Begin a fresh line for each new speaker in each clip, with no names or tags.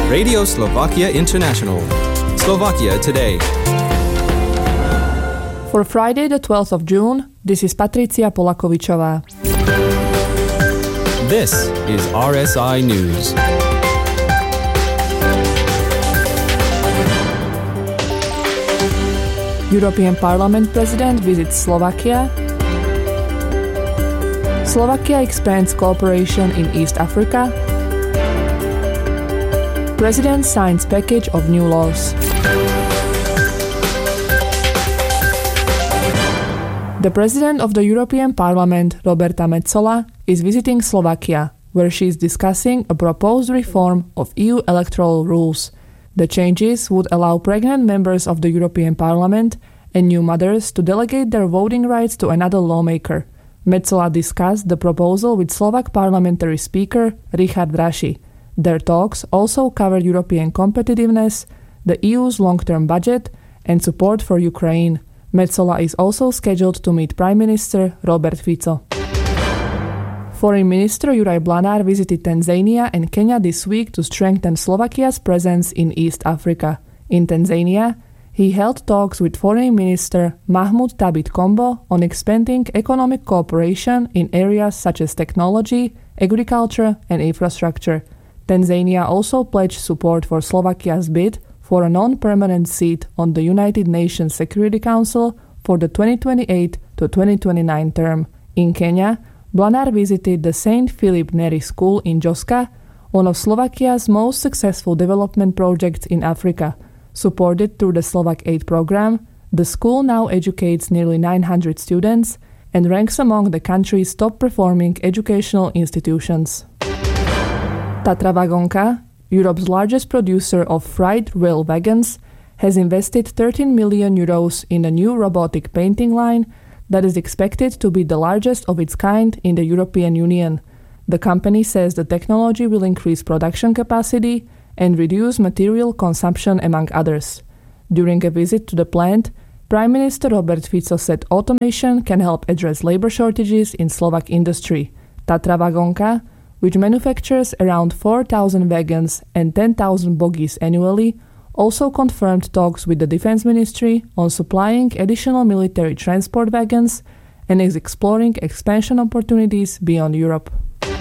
Radio Slovakia International. Slovakia Today.
For Friday the 12th of June, this is Patricia Polakovičová.
This is RSI News.
European Parliament President visits Slovakia. Slovakia expands cooperation in East Africa. President signs package of new laws. The President of the European Parliament, Roberta Metsola, is visiting Slovakia, where she is discussing a proposed reform of EU electoral rules. The changes would allow pregnant members of the European Parliament and new mothers to delegate their voting rights to another lawmaker. Metsola discussed the proposal with Slovak parliamentary speaker Richard Raši. Their talks also covered European competitiveness, the EU's long-term budget, and support for Ukraine. Metsola is also scheduled to meet Prime Minister Robert Fico. Foreign Minister Juraj Blanár visited Tanzania and Kenya this week to strengthen Slovakia's presence in East Africa. In Tanzania, he held talks with Foreign Minister Mahmoud Thabit Kombo on expanding economic cooperation in areas such as technology, agriculture, and infrastructure. Tanzania also pledged support for Slovakia's bid for a non-permanent seat on the United Nations Security Council for the 2028 to 2029 term. In Kenya, Blanár visited the St. Philip Neri School in Joska, one of Slovakia's most successful development projects in Africa. Supported through the Slovak Aid program, the school now educates nearly 900 students and ranks among the country's top-performing educational institutions. Tatra Vagonka, Europe's largest producer of freight rail wagons, has invested 13 million euros in a new robotic painting line that is expected to be the largest of its kind in the European Union. The company says the technology will increase production capacity and reduce material consumption, among others. During a visit to the plant, Prime Minister Robert Fico said automation can help address labor shortages in Slovak industry. Tatra Vagonka, which manufactures around 4,000 wagons and 10,000 bogies annually, also confirmed talks with the Defense Ministry on supplying additional military transport wagons and is exploring expansion opportunities beyond Europe.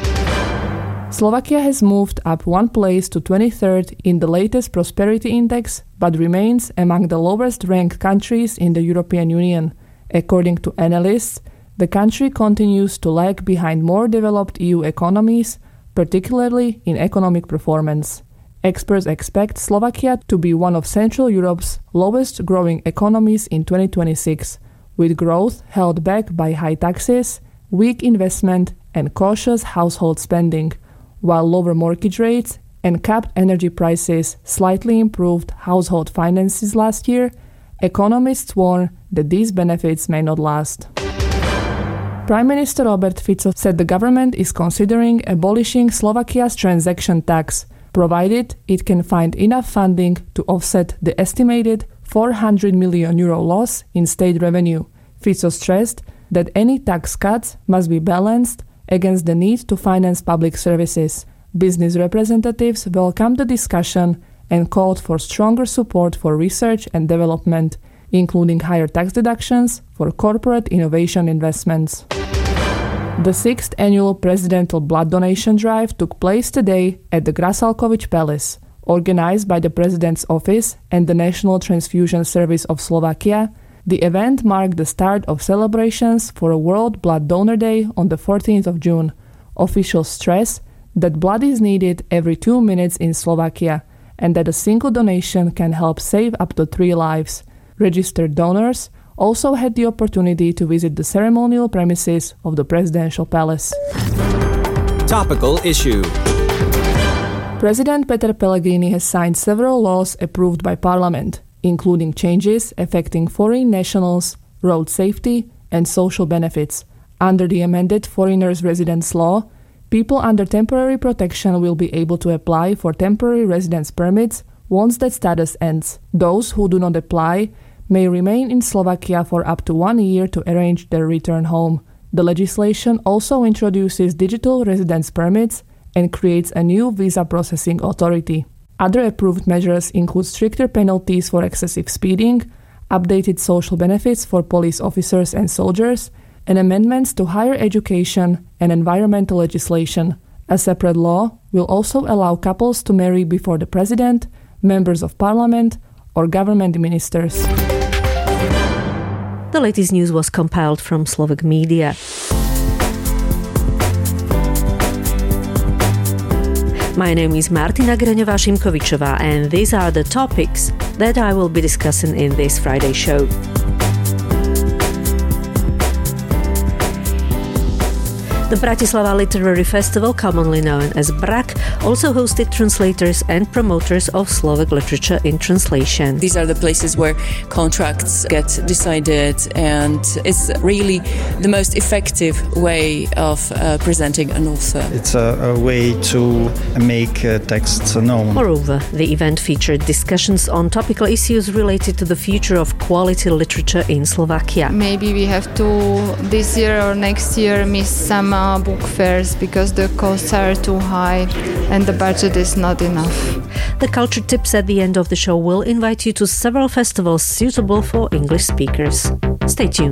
Slovakia has moved up one place to 23rd in the latest Prosperity Index, but remains among the lowest-ranked countries in the European Union. According to analysts, the country continues to lag behind more developed EU economies, particularly in economic performance. Experts expect Slovakia to be one of Central Europe's lowest-growing economies in 2026, with growth held back by high taxes, weak investment, and cautious household spending, while lower mortgage rates and capped energy prices slightly improved household finances last year. Economists warn that these benefits may not last. Prime Minister Robert Fico said the government is considering abolishing Slovakia's transaction tax, provided it can find enough funding to offset the estimated 400 million euro loss in state revenue. Fico stressed that any tax cuts must be balanced against the need to finance public services. Business representatives welcomed the discussion and called for stronger support for research and development, including higher tax deductions for corporate innovation investments. The 6th annual presidential blood donation drive took place today at the Grasalkovich Palace. Organized by the President's Office and the National Transfusion Service of Slovakia, the event marked the start of celebrations for a World Blood Donor Day on the 14th of June. Officials stress that blood is needed every 2 minutes in Slovakia and that a single donation can help save up to 3 lives. Registered donors also had the opportunity to visit the ceremonial premises of the presidential palace.
Topical issue.
President Peter Pellegrini has signed several laws approved by Parliament, including changes affecting foreign nationals, road safety, and social benefits. Under the amended Foreigners' Residence Law, people under temporary protection will be able to apply for temporary residence permits once that status ends. Those who do not apply may remain in Slovakia for up to 1 year to arrange their return home. The legislation also introduces digital residence permits and creates a new visa processing authority. Other approved measures include stricter penalties for excessive speeding, updated social benefits for police officers and soldiers, and amendments to higher education and environmental legislation. A separate law will also allow couples to marry before the president, members of parliament, or government ministers.
The latest news was compiled from Slovak media. My name is Martina Greňová-Šimkovičová, and these are the topics that I will be discussing in this Friday show. The Bratislava Literary Festival, commonly known as BRAK, also hosted translators and promoters of Slovak literature in translation.
These are the places where contracts get decided, and it's really the most effective way of presenting an author.
It's a way to make texts known.
Moreover, the event featured discussions on topical issues related to the future of quality literature in Slovakia.
Maybe we have to, this year or next year, miss some book fairs because the costs are too high and the budget is not enough.
The culture tips at the end of the show will invite you to several festivals suitable for English speakers. Stay tuned.